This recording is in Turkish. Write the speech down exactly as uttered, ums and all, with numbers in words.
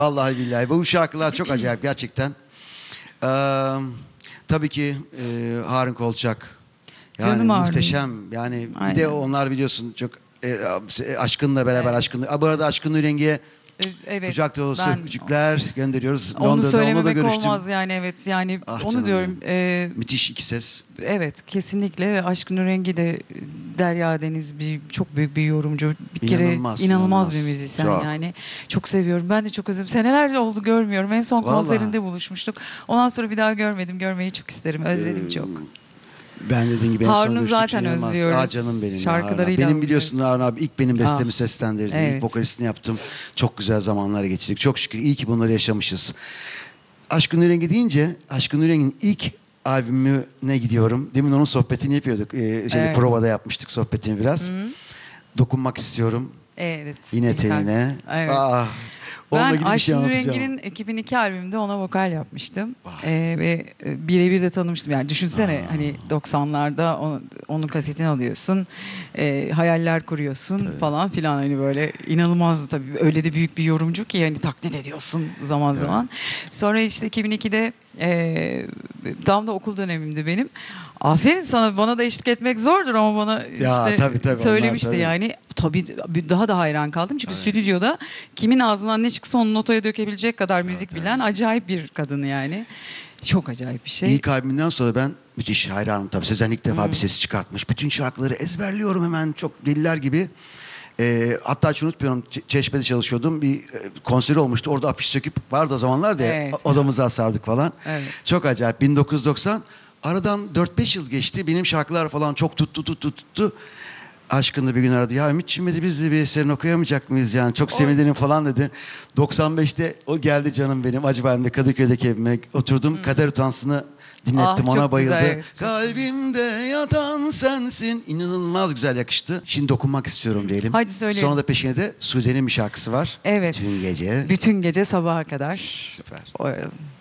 Vallahi billahi. Bu şarkılar çok acayip gerçekten. Ee, tabii ki e, Harun Kolçak. Yani Canım Harun. muhteşem. Yani bir Aynen. de onlar biliyorsun çok e, Aşkın'la beraber Evet. Aşkın. Bu arada Aşkın Ürengi'ye E, Evet. kucak dolusu ben öpücükler gönderiyoruz. onu Londra'da onunla da söylememek görüştüm. olmaz yani, evet. Yani Ah onu canım diyorum. e, Müthiş iki ses. evet, kesinlikle. Aşkın Örengi de Derya Deniz bir çok büyük bir yorumcu. Bir kere İnanılmaz, inanılmaz, inanılmaz. bir müzisyen Çok. yani. Çok seviyorum. Ben de çok özledim. Seneler oldu görmüyorum. En son Vallahi. konserinde buluşmuştuk. Ondan sonra bir daha görmedim. Görmeyi çok isterim. Özledim Ee, çok. Ben dediğim gibi en son Harun'u görüştük. zaten inanılmaz. özlüyoruz. Ah canım benim. ya, Harun abi. Şarkılarıyla Benim biliyorsun özlüyoruz. Harun abi ilk benim bestemi Ah, seslendirdi. evet. İlk vokalistini yaptım. Çok güzel zamanlar geçirdik. Çok şükür iyi ki bunları yaşamışız. Aşkın Ürengi deyince Aşkın Ürengi'nin ilk albümüne gidiyorum. Demin onun sohbetini yapıyorduk. Ee, şeyde, Evet. provada yapmıştık sohbetini biraz. Hı. Dokunmak istiyorum. Evet. Yine İlk albüm. tenine. Evet. Ah, onunla Ben ilgili bir şey Ayşenur anlatacağım. Engin'in iki bin iki albümünde ona vokal yapmıştım. Ee, ve e, birebir de tanımıştım. Yani düşünsene, hani doksanlarda onu, onun kasetini alıyorsun. e, hayaller kuruyorsun falan filan, hani böyle inanılmazdı tabii. Öyle de büyük bir yorumcu ki yani taklit ediyorsun zaman zaman. Sonra işte iki bin ikide e, tam da okul dönemimdi benim. Aferin sana, bana da eşlik etmek zordur ama bana Ya, işte tabii, tabii, söylemişti onlar tabii. yani. Tabii daha da hayran kaldım çünkü stüdyoda kimin ağzından ne çıksa onu notaya dökebilecek kadar müzik bilen acayip bir kadın yani. Çok acayip bir şey. İlk albümünden sonra ben müthiş hayranım tabii. Sezen ilk defa bir sesi çıkartmış. Bütün şarkıları ezberliyorum hemen çok deliler gibi. Ee, hatta hiç unutmuyorum, Ç- Çeşme'de çalışıyordum. Bir e, konseri olmuştu. Orada afiş söküp vardı o zamanlar da Evet. odamıza asardık falan. Evet. Çok acayip. bin dokuz yüz doksan. Aradan dört beş yıl geçti. Benim şarkılar falan çok tuttu tuttu tuttu. Aşkın'da bir gün aradı. Ya Ümit'ciğim dedi, biz de bir eserini okuyamayacak mıyız yani? Çok sevinirim falan dedi. doksan beşte o geldi canım benim. Acıbadem'de Kadıköy'deki evime oturdum. Kader Utansın'ı dinlettim. Ah, ona çok bayıldı. güzel, evet, çok Kalbimde yatan sensin. İnanılmaz güzel yakıştı. Şimdi dokunmak istiyorum diyelim. Hadi söyleyelim. Sonra da peşine de Sude'nin bir şarkısı var. Evet. Tüm gece. Bütün gece sabaha kadar. Süper. O-